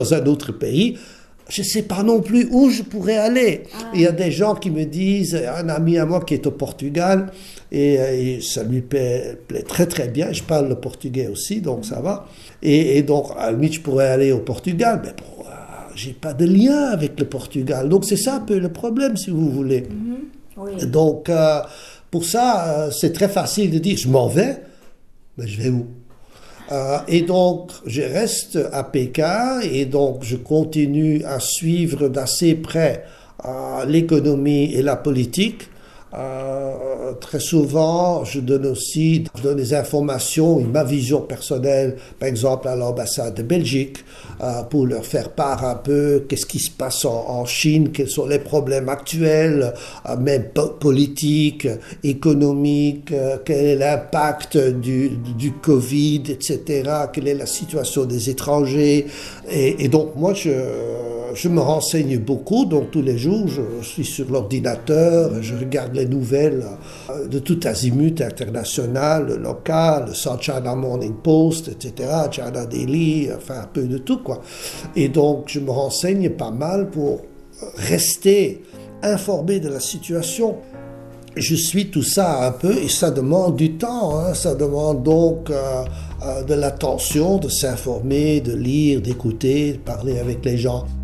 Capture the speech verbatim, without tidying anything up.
dans un autre pays, je ne sais pas non plus où je pourrais aller. Ah. Il y a des gens qui me disent, un ami à moi qui est au Portugal, et, et ça lui plaît, plaît très très bien, je parle le portugais aussi, donc ça va. Et, et donc, à la limite, je pourrais aller au Portugal, mais bon, euh, j'ai pas de lien avec le Portugal. Donc c'est ça un peu le problème, si vous voulez. Mm-hmm. Oui. Donc, euh, pour ça, euh, c'est très facile de dire, je m'en vais, mais je vais où? Euh, et donc, je reste à Pékin et donc je continue à suivre d'assez près euh, l'économie et la politique. Euh, très souvent, je donne aussi je donne des informations et ma vision personnelle, par exemple à l'ambassade de Belgique, euh, pour leur faire part un peu qu'est-ce qui se passe en, en Chine, quels sont les problèmes actuels, euh, même po- politiques, économiques, euh, quel est l'impact du, du Covid, et cetera, quelle est la situation des étrangers. Et, et donc moi, je, je me renseigne beaucoup, donc tous les jours, je, je suis sur l'ordinateur, je regarde les nouvelles de tout azimut international, local, le South China Morning Post, et cetera, China Daily, enfin un peu de tout, quoi. Et donc, je me renseigne pas mal pour rester informé de la situation. Je suis tout ça un peu et ça demande du temps, hein. Ça demande donc euh, euh, de l'attention, de s'informer, de lire, d'écouter, de parler avec les gens.